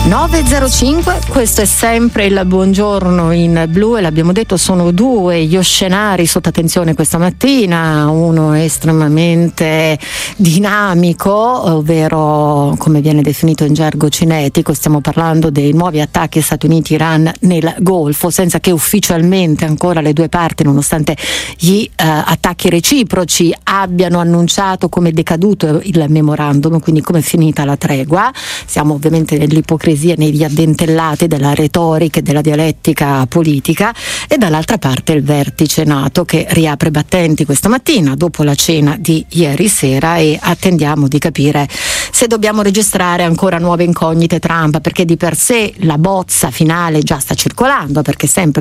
9.05, questo è sempre il buongiorno in blu e l'abbiamo detto, sono due gli scenari sotto attenzione questa mattina, uno estremamente dinamico, ovvero come viene definito in gergo cinetico, stiamo parlando dei nuovi attacchi Stati Uniti-Iran nel Golfo, senza che ufficialmente ancora le due parti, nonostante gli attacchi reciproci, abbiano annunciato come decaduto il memorandum, quindi come è finita la tregua. Siamo ovviamente nell'ipocrisia, negli addentellati della retorica e della dialettica politica, e dall'altra parte il vertice NATO che riapre i battenti questa mattina dopo la cena di ieri sera, e attendiamo di capire se dobbiamo registrare ancora nuove incognite Trump, perché di per sé la bozza finale già sta circolando, perché sempre